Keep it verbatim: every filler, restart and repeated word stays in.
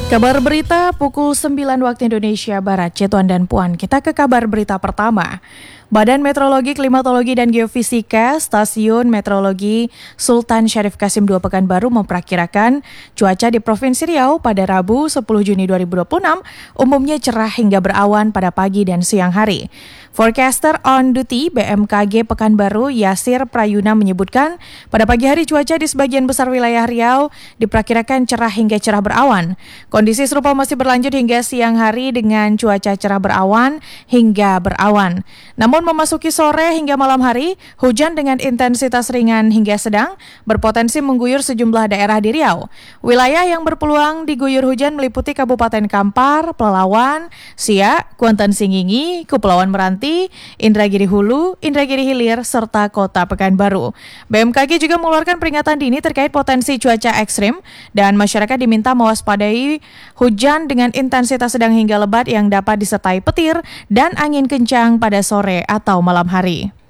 Kabar berita pukul sembilan waktu Indonesia Barat, Cetuan dan Puan. Kita ke kabar berita pertama. Badan Meteorologi, Klimatologi, dan Geofisika Stasiun Meteorologi Sultan Syarif Kasim dua Pekanbaru memperkirakan cuaca di Provinsi Riau pada Rabu sepuluh Juni dua ribu dua puluh enam umumnya cerah hingga berawan pada pagi dan siang hari. Forecaster on duty B M K G Pekanbaru Yasir Prayuna menyebutkan pada pagi hari cuaca di sebagian besar wilayah Riau diperkirakan cerah hingga cerah berawan. Kondisi serupa masih berlanjut hingga siang hari dengan cuaca cerah berawan hingga berawan. Namun memasuki sore hingga malam hari, hujan dengan intensitas ringan hingga sedang berpotensi mengguyur sejumlah daerah di Riau. Wilayah yang berpeluang diguyur hujan meliputi Kabupaten Kampar, Pelalawan, Siak, Kuantan Singingi, Kepulauan Meranti, Indragiri Hulu, Indragiri Hilir, serta Kota Pekanbaru. B M K G juga mengeluarkan peringatan dini terkait potensi cuaca ekstrim dan masyarakat diminta mewaspadai hujan dengan intensitas sedang hingga lebat yang dapat disertai petir dan angin kencang pada sore atau malam hari.